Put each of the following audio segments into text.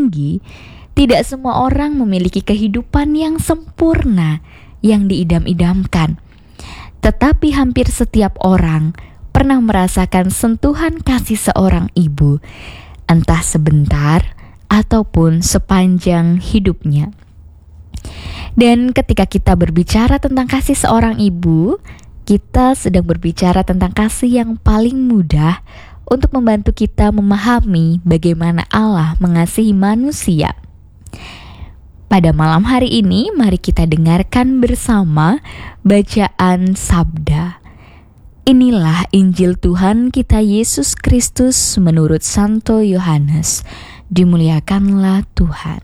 tinggi, tidak semua orang memiliki kehidupan yang sempurna yang diidam-idamkan. Tetapi hampir setiap orang pernah merasakan sentuhan kasih seorang ibu, entah sebentar ataupun sepanjang hidupnya. Dan ketika kita berbicara tentang kasih seorang ibu, kita sedang berbicara tentang kasih yang paling mudah untuk membantu kita memahami bagaimana Allah mengasihi manusia. Pada malam hari ini, mari kita dengarkan bersama bacaan sabda. Inilah Injil Tuhan kita Yesus Kristus menurut Santo Yohanes. Dimuliakanlah Tuhan.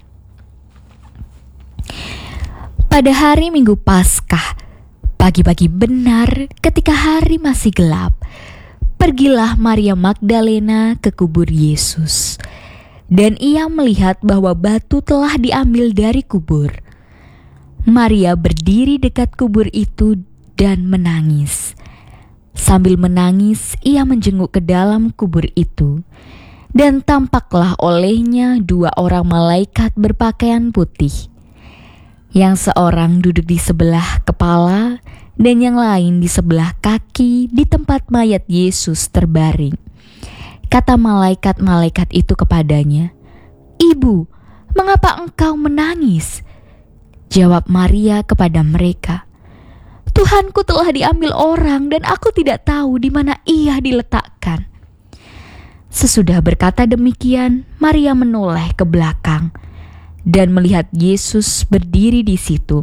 Pada hari Minggu Paskah, pagi-pagi benar ketika hari masih gelap, pergilah Maria Magdalena ke kubur Yesus. Dan ia melihat bahwa batu telah diambil dari kubur. Maria berdiri dekat kubur itu dan menangis. Sambil menangis, ia menjenguk ke dalam kubur itu. Dan tampaklah olehnya 2 orang malaikat berpakaian putih. Yang seorang duduk di sebelah kepala dan yang lain di sebelah kaki di tempat mayat Yesus terbaring. Kata malaikat-malaikat itu kepadanya, "Ibu, mengapa engkau menangis?" Jawab Maria kepada mereka, "Tuhanku telah diambil orang dan aku tidak tahu di mana ia diletakkan." Sesudah berkata demikian, Maria menoleh ke belakang dan melihat Yesus berdiri di situ.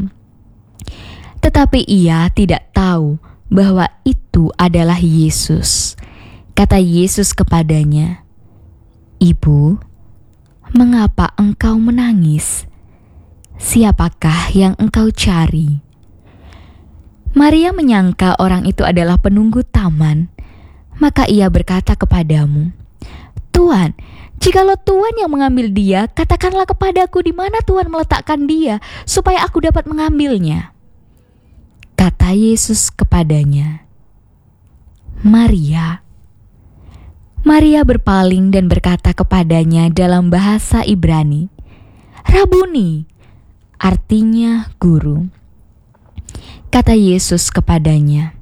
Tetapi ia tidak tahu bahwa itu adalah Yesus. Kata Yesus kepadanya, "Ibu, mengapa engkau menangis? Siapakah yang engkau cari?" Maria menyangka orang itu adalah penunggu taman, maka ia berkata kepadamu, "Tuan, jikalau Tuan yang mengambil dia, katakanlah kepadaku di mana Tuan meletakkan dia, supaya aku dapat mengambilnya." Kata Yesus kepadanya, "Maria." Maria berpaling dan berkata kepadanya dalam bahasa Ibrani, "Rabuni," artinya guru. Kata Yesus kepadanya,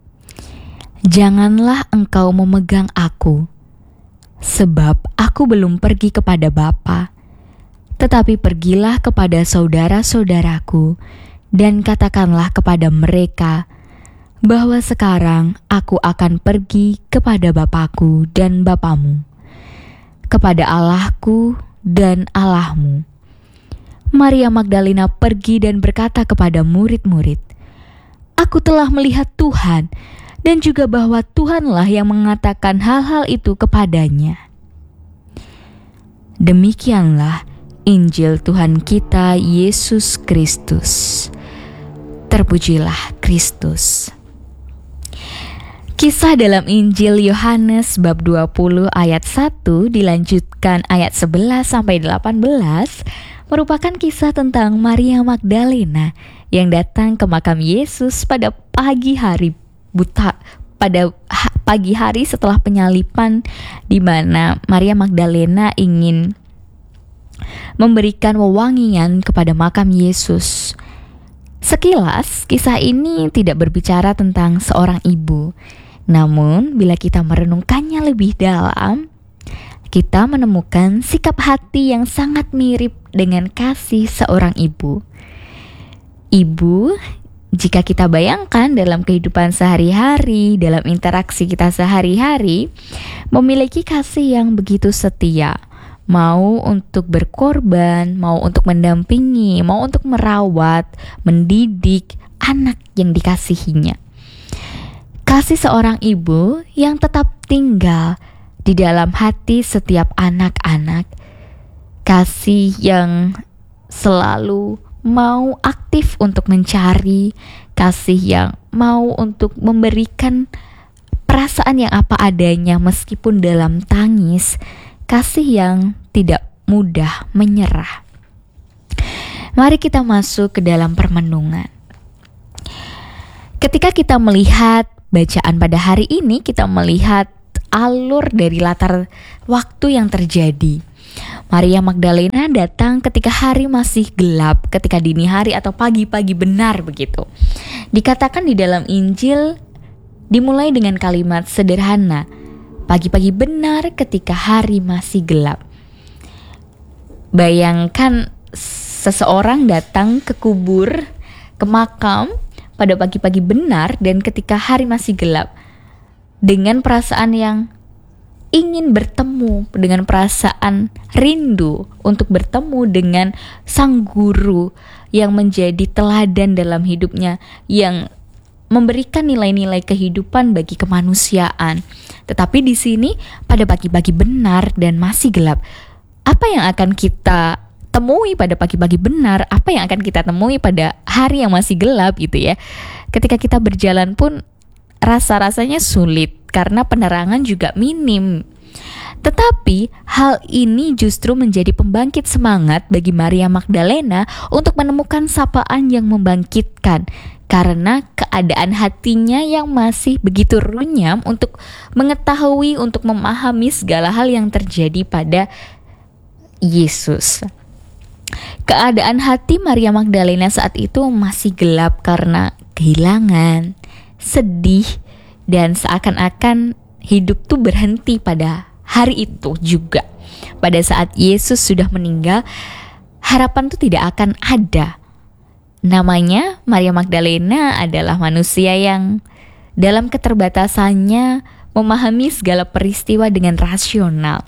"Janganlah engkau memegang aku, sebab aku belum pergi kepada Bapa, tetapi pergilah kepada saudara-saudaraku dan katakanlah kepada mereka bahwa sekarang aku akan pergi kepada Bapakku dan Bapamu, kepada Allahku dan Allahmu." Maria Magdalena pergi dan berkata kepada murid-murid, "Aku telah melihat Tuhan," dan juga bahwa Tuhanlah yang mengatakan hal-hal itu kepadanya. Demikianlah Injil Tuhan kita Yesus Kristus. Terpujilah Kristus. Kisah dalam Injil Yohanes bab 20 ayat 1 dilanjutkan ayat 11 sampai 18 merupakan kisah tentang Maria Magdalena yang datang ke makam Yesus pada pagi hari pagi hari setelah penyalipan, di mana Maria Magdalena ingin memberikan wewangian kepada makam Yesus. Sekilas, kisah ini tidak berbicara tentang seorang ibu. Namun, bila kita merenungkannya lebih dalam, kita menemukan sikap hati yang sangat mirip dengan kasih seorang ibu. Ibu, jika kita bayangkan dalam kehidupan sehari-hari, dalam interaksi kita sehari-hari, memiliki kasih yang begitu setia. Mau untuk berkorban, mau untuk mendampingi, mau untuk merawat, mendidik anak yang dikasihinya. Kasih seorang ibu yang tetap tinggal di dalam hati setiap anak-anak. Kasih yang selalu mau aktif untuk mencari, kasih yang mau untuk memberikan perasaan yang apa adanya meskipun dalam tangis, kasih yang tidak mudah menyerah. Mari kita masuk ke dalam permenungan. Ketika kita melihat bacaan pada hari ini, kita melihat alur dari latar waktu yang terjadi. Maria Magdalena datang ketika hari masih gelap, ketika dini hari atau pagi-pagi benar begitu. Dikatakan di dalam Injil dimulai dengan kalimat sederhana, pagi-pagi benar ketika hari masih gelap. Bayangkan seseorang datang ke kubur, ke makam pada pagi-pagi benar dan ketika hari masih gelap, dengan perasaan yang ingin bertemu, dengan perasaan rindu untuk bertemu dengan sang guru yang menjadi teladan dalam hidupnya, yang memberikan nilai-nilai kehidupan bagi kemanusiaan. Tetapi di sini pada pagi-pagi benar dan masih gelap, apa yang akan kita temui pada pagi-pagi benar? Apa yang akan kita temui pada hari yang masih gelap gitu ya? Ketika kita berjalan pun rasa-rasanya sulit karena penerangan juga minim. Tetapi hal ini justru menjadi pembangkit semangat bagi Maria Magdalena untuk menemukan sapaan yang membangkitkan, karena keadaan hatinya yang masih begitu runyam untuk mengetahui, untuk memahami segala hal yang terjadi pada Yesus. Keadaan hati Maria Magdalena saat itu masih gelap karena kehilangan, sedih, dan seakan-akan hidup tuh berhenti pada hari itu juga. Pada saat Yesus sudah meninggal, harapan tuh tidak akan ada. Namanya Maria Magdalena adalah manusia yang dalam keterbatasannya memahami segala peristiwa dengan rasional.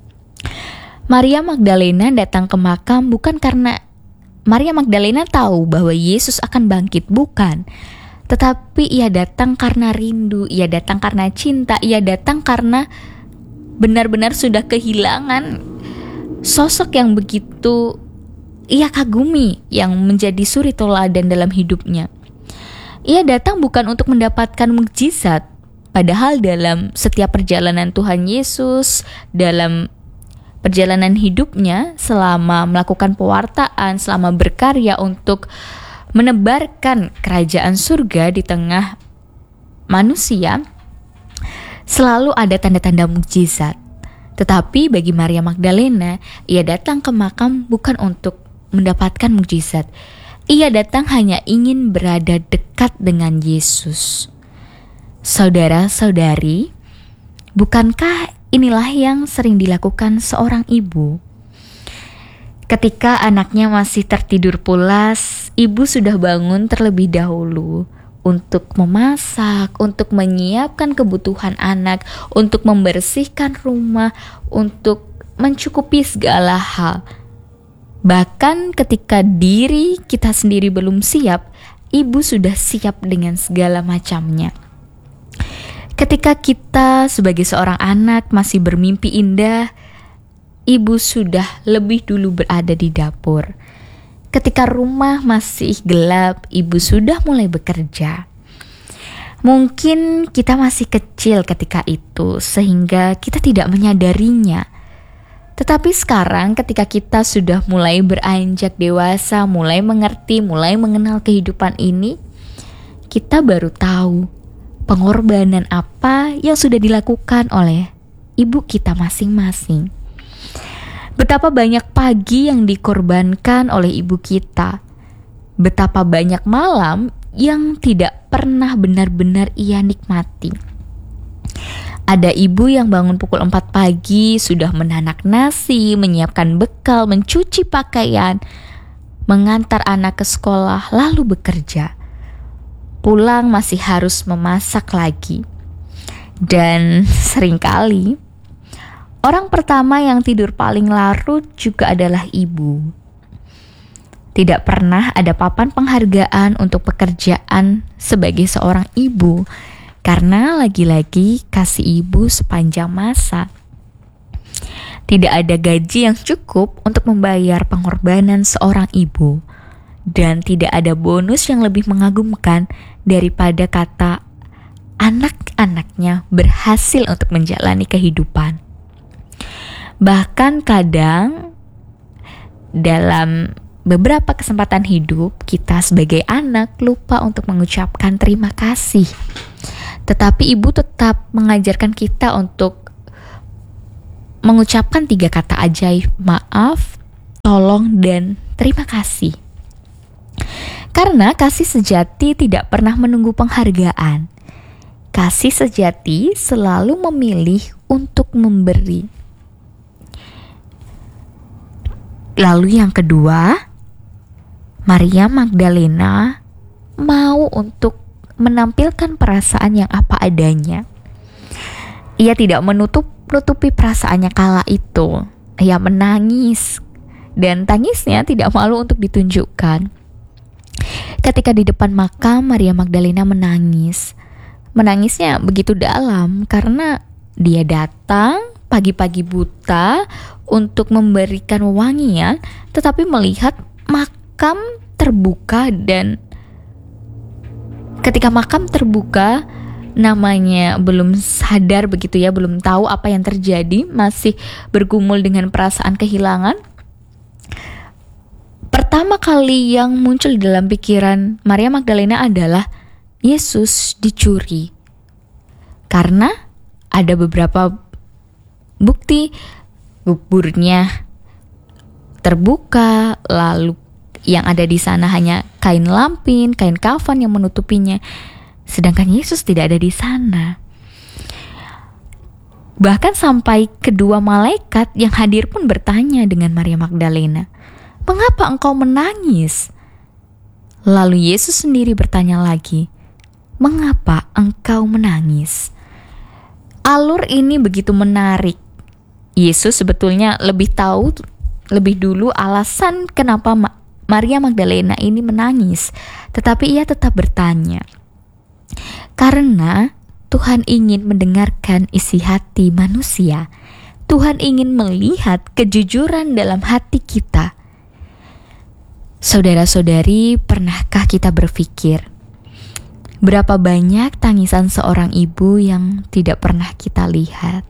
Maria Magdalena datang ke makam bukan karena Maria Magdalena tahu bahwa Yesus akan bangkit, bukan. Tetapi ia datang karena rindu, ia datang karena cinta, ia datang karena benar-benar sudah kehilangan sosok yang begitu ia kagumi, yang menjadi suri teladan dalam hidupnya. Ia datang bukan untuk mendapatkan mukjizat, padahal dalam setiap perjalanan Tuhan Yesus, dalam perjalanan hidupnya, selama melakukan pewartaan, selama berkarya untuk menebarkan kerajaan surga di tengah manusia, selalu ada tanda-tanda mukjizat. Tetapi bagi Maria Magdalena, ia datang ke makam bukan untuk mendapatkan mukjizat. Ia datang hanya ingin berada dekat dengan Yesus. Saudara-saudari, bukankah inilah yang sering dilakukan seorang ibu? Ketika anaknya masih tertidur pulas, ibu sudah bangun terlebih dahulu untuk memasak, untuk menyiapkan kebutuhan anak, untuk membersihkan rumah, untuk mencukupi segala hal. Bahkan ketika diri kita sendiri belum siap, ibu sudah siap dengan segala macamnya. Ketika kita sebagai seorang anak masih bermimpi indah, ibu sudah lebih dulu berada di dapur. Ketika rumah masih gelap, ibu sudah mulai bekerja. Mungkin kita masih kecil ketika itu, sehingga kita tidak menyadarinya. Tetapi sekarang ketika kita sudah mulai beranjak dewasa, mulai mengerti, mulai mengenal kehidupan ini, kita baru tahu pengorbanan apa yang sudah dilakukan oleh ibu kita masing-masing. Betapa banyak pagi yang dikorbankan oleh ibu kita. Betapa banyak malam yang tidak pernah benar-benar ia nikmati. Ada ibu yang bangun pukul 4 pagi, sudah menanak nasi, menyiapkan bekal, mencuci pakaian, mengantar anak ke sekolah, lalu bekerja. Pulang masih harus memasak lagi. Dan seringkali orang pertama yang tidur paling larut juga adalah ibu. Tidak pernah ada papan penghargaan untuk pekerjaan sebagai seorang ibu, karena lagi-lagi kasih ibu sepanjang masa. Tidak ada gaji yang cukup untuk membayar pengorbanan seorang ibu, dan tidak ada bonus yang lebih mengagumkan daripada kata anak-anaknya berhasil untuk menjalani kehidupan. Bahkan kadang dalam beberapa kesempatan hidup kita sebagai anak lupa untuk mengucapkan terima kasih. Tetapi ibu tetap mengajarkan kita untuk mengucapkan 3 kata ajaib: maaf, tolong, dan terima kasih. Karena kasih sejati tidak pernah menunggu penghargaan. Kasih sejati selalu memilih untuk memberi. Lalu yang kedua, Maria Magdalena mau untuk menampilkan perasaan yang apa adanya. Ia tidak menutupi perasaannya kala itu. Ia menangis, dan tangisnya tidak malu untuk ditunjukkan. Ketika di depan makam, Maria Magdalena menangis. Menangisnya begitu dalam karena dia datang pagi-pagi buta untuk memberikan wewangian, tetapi melihat makam terbuka, dan ketika makam terbuka, namanya belum sadar begitu ya, belum tahu apa yang terjadi, masih bergumul dengan perasaan kehilangan. Pertama kali yang muncul dalam pikiran Maria Magdalena adalah Yesus dicuri. Karena ada beberapa bukti kuburnya terbuka, lalu yang ada di sana hanya kain lampin, kain kafan yang menutupinya, sedangkan Yesus tidak ada di sana. Bahkan sampai kedua malaikat yang hadir pun bertanya dengan Maria Magdalena, "Mengapa engkau menangis?" Lalu Yesus sendiri bertanya lagi, "Mengapa engkau menangis?" Alur ini begitu menarik. Yesus sebetulnya lebih tahu lebih dulu alasan kenapa Maria Magdalena ini menangis, tetapi ia tetap bertanya. Karena Tuhan ingin mendengarkan isi hati manusia. Tuhan ingin melihat kejujuran dalam hati kita. Saudara-saudari, pernahkah kita berpikir, berapa banyak tangisan seorang ibu yang tidak pernah kita lihat?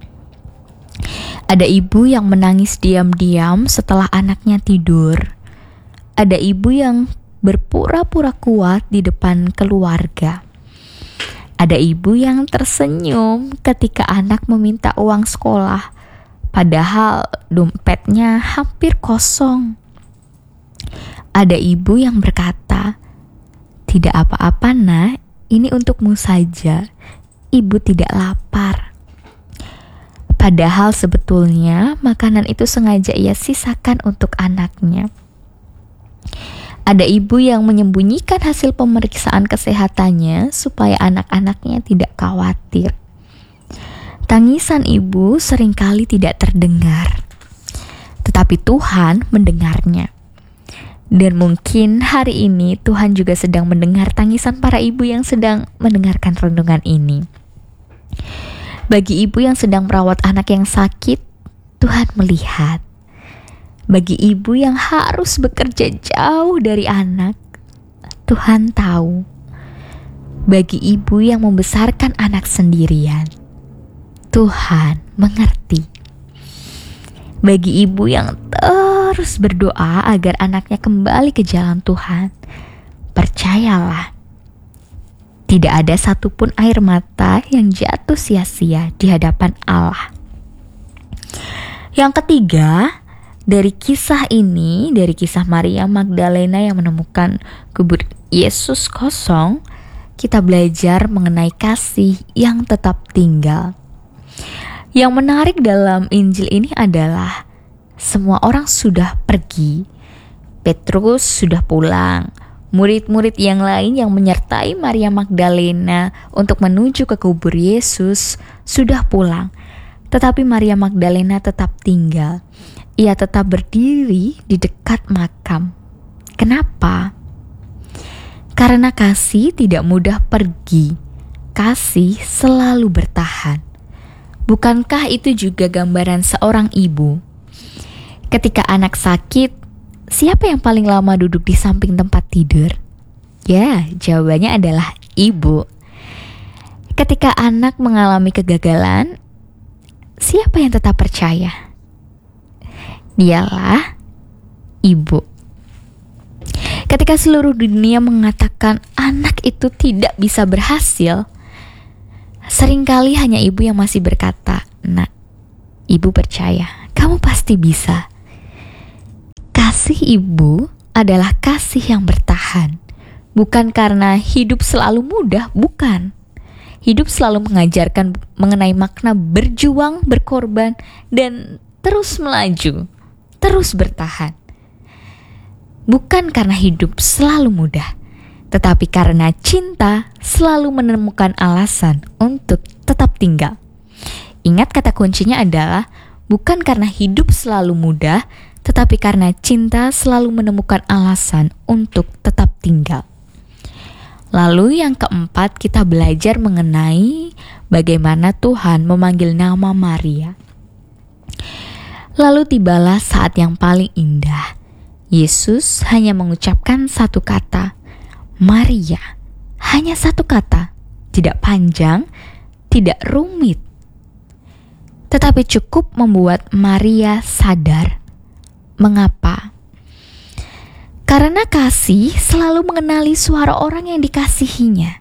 Ada ibu yang menangis diam-diam setelah anaknya tidur. Ada ibu yang berpura-pura kuat di depan keluarga. Ada ibu yang tersenyum ketika anak meminta uang sekolah, padahal dompetnya hampir kosong. Ada ibu yang berkata, "Tidak apa-apa nak, ini untukmu saja. Ibu tidak lapar." Padahal sebetulnya makanan itu sengaja ia sisakan untuk anaknya. Ada ibu yang menyembunyikan hasil pemeriksaan kesehatannya supaya anak-anaknya tidak khawatir. Tangisan ibu seringkali tidak terdengar, tetapi Tuhan mendengarnya. Dan mungkin hari ini Tuhan juga sedang mendengar tangisan para ibu yang sedang mendengarkan renungan ini. Bagi ibu yang sedang merawat anak yang sakit, Tuhan melihat. Bagi ibu yang harus bekerja jauh dari anak, Tuhan tahu. Bagi ibu yang membesarkan anak sendirian, Tuhan mengerti. Bagi ibu yang terus berdoa agar anaknya kembali ke jalan Tuhan, percayalah, tidak ada satupun air mata yang jatuh sia-sia di hadapan Allah. Yang ketiga, dari kisah ini, dari kisah Maria Magdalena yang menemukan kubur Yesus kosong, kita belajar mengenai kasih yang tetap tinggal. Yang menarik dalam Injil ini adalah semua orang sudah pergi. Petrus sudah pulang. Murid-murid yang lain yang menyertai Maria Magdalena untuk menuju ke kubur Yesus sudah pulang. Tetapi Maria Magdalena tetap tinggal. Ia tetap berdiri di dekat makam. Kenapa? Karena kasih tidak mudah pergi. Kasih selalu bertahan. Bukankah itu juga gambaran seorang ibu? Ketika anak sakit, siapa yang paling lama duduk di samping tempat tidur? Ya, jawabannya adalah ibu. Ketika anak mengalami kegagalan, siapa yang tetap percaya? Dialah ibu. Ketika seluruh dunia mengatakan anak itu tidak bisa berhasil, seringkali hanya ibu yang masih berkata, "Nak, Ibu percaya kamu pasti bisa. Kasih ibu adalah kasih yang bertahan. Bukan karena hidup selalu mudah, bukan. Hidup selalu mengajarkan mengenai makna berjuang, berkorban, dan terus melaju, terus bertahan. Bukan karena hidup selalu mudah, tetapi karena cinta selalu menemukan alasan untuk tetap tinggal. Ingat, kata kuncinya adalah bukan karena hidup selalu mudah, tetapi karena cinta selalu menemukan alasan untuk tetap tinggal. Lalu yang keempat, kita belajar mengenai bagaimana Tuhan memanggil nama Maria. Lalu tibalah saat yang paling indah. Yesus hanya mengucapkan satu kata, Maria. Hanya satu kata, tidak panjang, tidak rumit. Tetapi cukup membuat Maria sadar. Mengapa? Karena kasih selalu mengenali suara orang yang dikasihinya.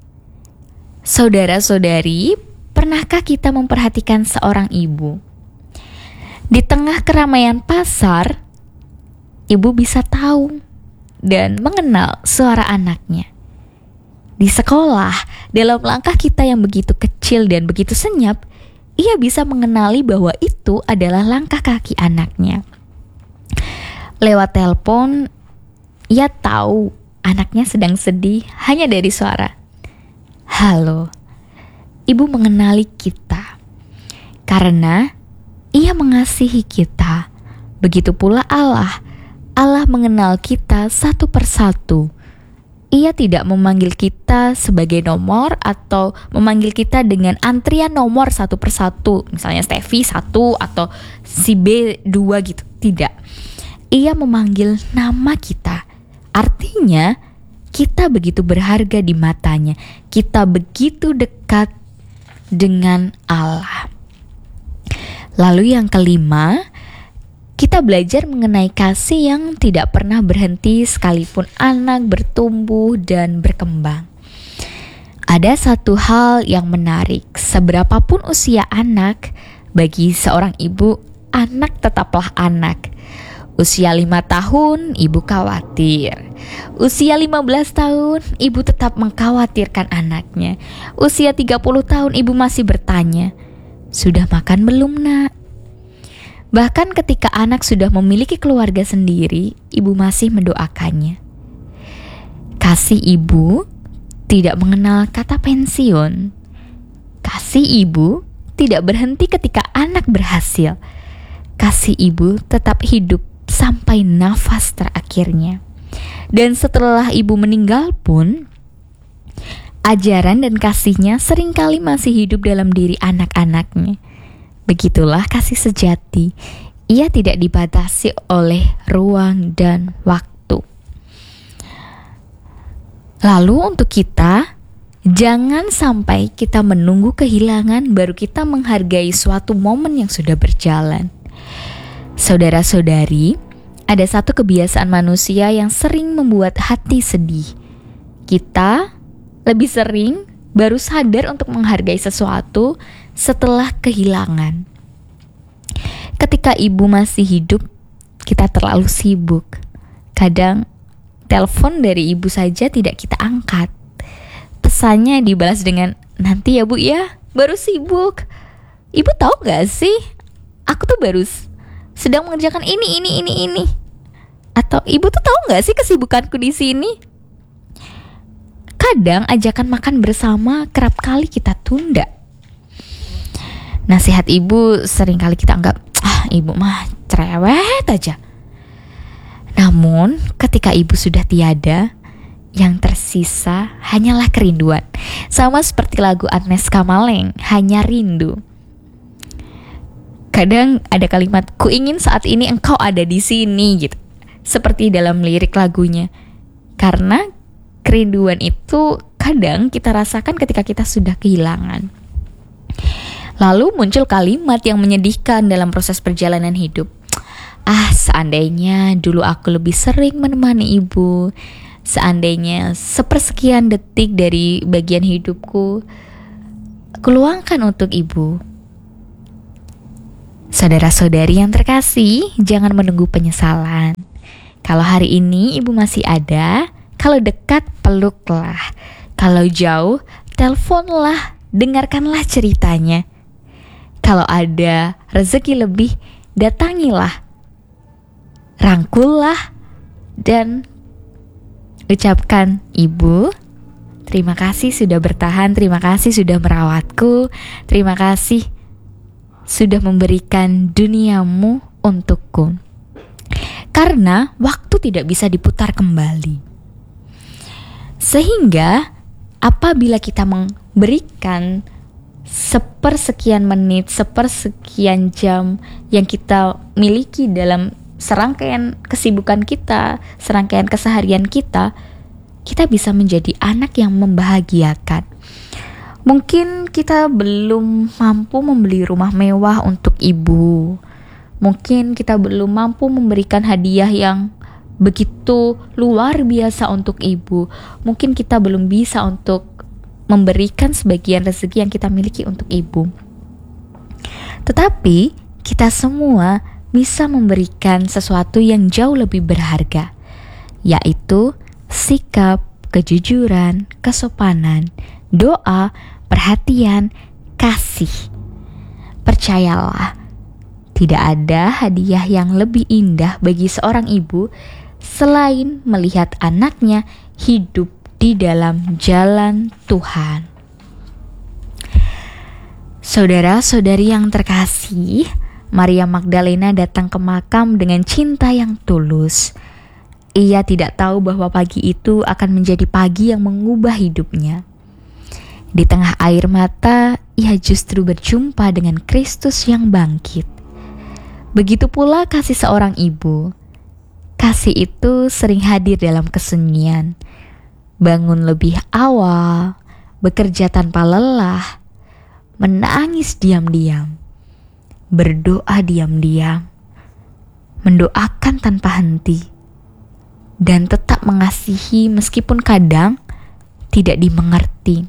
Saudara-saudari, pernahkah kita memperhatikan seorang ibu? Di tengah keramaian pasar, ibu bisa tahu dan mengenal suara anaknya. Di sekolah, dalam langkah kita yang begitu kecil dan begitu senyap, ia bisa mengenali bahwa itu adalah langkah kaki anaknya. Lewat telepon, ia tahu anaknya sedang sedih hanya dari suara. Halo, ibu mengenali kita karena ia mengasihi kita. Begitu pula Allah. Allah mengenal kita satu persatu. Ia tidak memanggil kita sebagai nomor atau memanggil kita dengan antrian nomor satu persatu. Misalnya Steffi 1 atau si B 2 gitu. Tidak. Ia memanggil nama kita. Artinya kita begitu berharga di matanya. Kita begitu dekat dengan Allah. Lalu yang kelima, kita belajar mengenai kasih yang tidak pernah berhenti sekalipun anak bertumbuh dan berkembang. Ada satu hal yang menarik, seberapapun usia anak, bagi seorang ibu, anak tetaplah anak. Usia 5 tahun, ibu khawatir. Usia 15 tahun, ibu tetap mengkhawatirkan anaknya. Usia 30 tahun, ibu masih bertanya, "Sudah makan belum, Nak?" Bahkan ketika anak sudah memiliki keluarga sendiri, ibu masih mendoakannya. Kasih ibu tidak mengenal kata pensiun. Kasih ibu tidak berhenti ketika anak berhasil. Kasih ibu tetap hidup sampai nafas terakhirnya. Dan setelah ibu meninggal pun, ajaran dan kasihnya seringkali masih hidup dalam diri anak-anaknya. Begitulah kasih sejati. Ia tidak dibatasi oleh ruang dan waktu. Lalu untuk kita, jangan sampai kita menunggu kehilangan baru kita menghargai suatu momen yang sudah berjalan. Saudara-saudari, ada satu kebiasaan manusia yang sering membuat hati sedih. Kita lebih sering baru sadar untuk menghargai sesuatu setelah kehilangan. Ketika ibu masih hidup, kita terlalu sibuk. Kadang telepon dari ibu saja tidak kita angkat. Pesannya dibalas dengan, "Nanti ya bu ya, baru sibuk. Ibu tahu gak sih, aku tuh baru sedang mengerjakan ini. Atau ibu tuh tahu gak sih kesibukanku di sini?" Kadang ajakan makan bersama kerap kali kita tunda. Nasihat ibu sering kali kita anggap, ibu mah cerewet aja. Namun ketika ibu sudah tiada, yang tersisa hanyalah kerinduan. Sama seperti lagu Agnes Kamaleng, Hanya Rindu. Kadang ada kalimat, "Ku ingin saat ini engkau ada di sini," gitu. Seperti dalam lirik lagunya. Karena kerinduan itu kadang kita rasakan ketika kita sudah kehilangan. Lalu muncul kalimat yang menyedihkan dalam proses perjalanan hidup. Seandainya dulu aku lebih sering menemani ibu. Seandainya sepersekian detik dari bagian hidupku kuluangkan untuk ibu. Saudara-saudari yang terkasih, jangan menunggu penyesalan. Kalau hari ini ibu masih ada, kalau dekat peluklah, kalau jauh teleponlah, dengarkanlah ceritanya. Kalau ada rezeki lebih, datangilah, rangkullah, dan ucapkan, Ibu, terima kasih sudah bertahan, terima kasih sudah merawatku, terima kasih sudah memberikan duniamu untukku. Karena waktu tidak bisa diputar kembali. Sehingga apabila kita memberikan sepersekian menit, sepersekian jam yang kita miliki dalam serangkaian kesibukan kita, serangkaian keseharian kita bisa menjadi anak yang membahagiakan. Mungkin kita belum mampu membeli rumah mewah untuk ibu. Mungkin kita belum mampu memberikan hadiah yang begitu luar biasa untuk ibu. Mungkin kita belum bisa untuk memberikan sebagian rezeki yang kita miliki untuk ibu. Tetapi kita semua bisa memberikan sesuatu yang jauh lebih berharga, yaitu sikap, kejujuran, kesopanan, doa, perhatian, kasih. Percayalah, tidak ada hadiah yang lebih indah bagi seorang ibu selain melihat anaknya hidup di dalam jalan Tuhan. Saudara-saudari yang terkasih, Maria Magdalena datang ke makam dengan cinta yang tulus. Ia tidak tahu bahwa pagi itu akan menjadi pagi yang mengubah hidupnya. Di tengah air mata, ia justru berjumpa dengan Kristus yang bangkit. Begitu pula kasih seorang ibu. Kasih itu sering hadir dalam kesunyian. Bangun lebih awal, bekerja tanpa lelah, menangis diam-diam, berdoa diam-diam, mendoakan tanpa henti, dan tetap mengasihi meskipun kadang tidak dimengerti.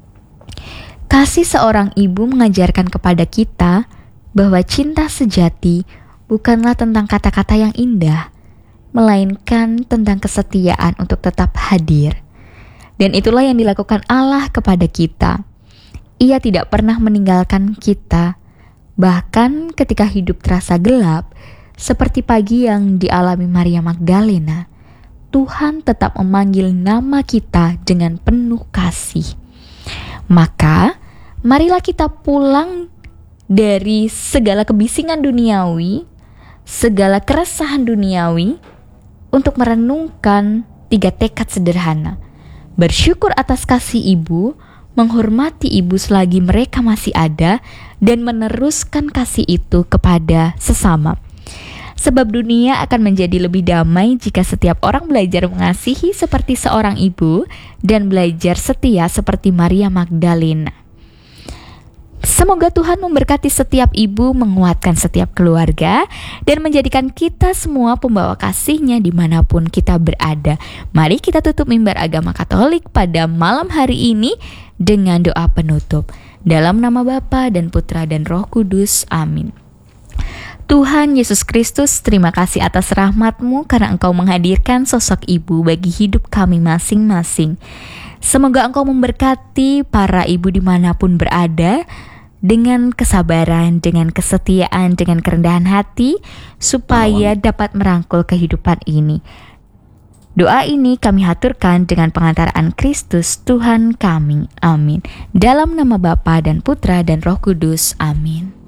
Kasih seorang ibu mengajarkan kepada kita bahwa cinta sejati bukanlah tentang kata-kata yang indah, melainkan tentang kesetiaan untuk tetap hadir. Dan itulah yang dilakukan Allah kepada kita. Ia tidak pernah meninggalkan kita, bahkan ketika hidup terasa gelap, seperti pagi yang dialami Maria Magdalena. Tuhan tetap memanggil nama kita dengan penuh kasih. Maka, marilah kita pulang dari segala kebisingan duniawi, segala keresahan duniawi, untuk merenungkan 3 tekad sederhana. Bersyukur atas kasih ibu, menghormati ibu selagi mereka masih ada, dan meneruskan kasih itu kepada sesama. Sebab dunia akan menjadi lebih damai jika setiap orang belajar mengasihi seperti seorang ibu dan belajar setia seperti Maria Magdalena. Semoga Tuhan memberkati setiap ibu, menguatkan setiap keluarga, dan menjadikan kita semua pembawa kasih-Nya dimanapun kita berada. Mari kita tutup mimbar agama Katolik pada malam hari ini dengan doa penutup. Dalam nama Bapa dan Putra dan Roh Kudus. Amin. Tuhan Yesus Kristus, terima kasih atas rahmat-Mu karena Engkau menghadirkan sosok ibu bagi hidup kami masing-masing. Semoga Engkau memberkati para ibu dimanapun berada, dengan kesabaran, dengan kesetiaan, dengan kerendahan hati, supaya dapat merangkul kehidupan ini. Doa ini kami haturkan dengan pengantaraan Kristus Tuhan kami. Amin. Dalam nama Bapa dan Putra dan Roh Kudus. Amin.